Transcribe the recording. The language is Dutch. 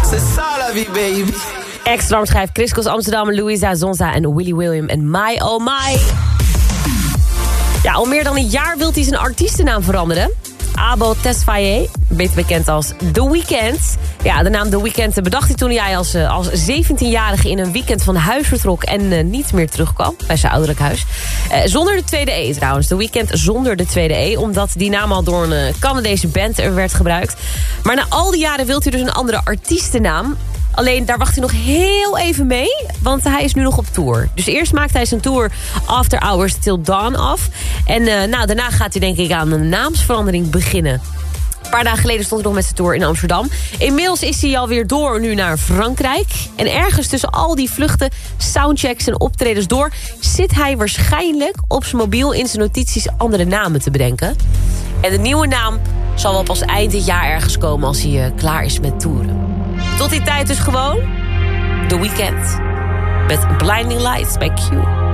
C'est ça la vie, baby. Extra schrijft Chris Amsterdam, Louisa Zonza en Willy William en My Oh My. Ja, al meer dan een jaar wil hij zijn artiestennaam veranderen. Abo Tesfaye, beter bekend als The Weeknd. Ja, de naam The Weeknd bedacht hij toen hij als 17-jarige in een weekend van huis vertrok en niet meer terugkwam bij zijn ouderlijk huis. Zonder de tweede E trouwens. The Weeknd zonder de tweede E, omdat die naam al door een Canadese band werd gebruikt. Maar na al die jaren wil hij dus een andere artiestennaam. Alleen daar wacht hij nog heel even mee, want hij is nu nog op tour. Dus eerst maakt hij zijn tour After Hours Till Dawn af. En daarna gaat hij denk ik aan een naamsverandering beginnen. Een paar dagen geleden stond hij nog met zijn tour in Amsterdam. Inmiddels is hij alweer door nu naar Frankrijk. En ergens tussen al die vluchten, soundchecks en optredens door zit hij waarschijnlijk op zijn mobiel in zijn notities andere namen te bedenken. En de nieuwe naam zal wel pas eind dit jaar ergens komen als hij klaar is met toeren. Tot die tijd dus gewoon The Weeknd met Blinding Lights bij Q.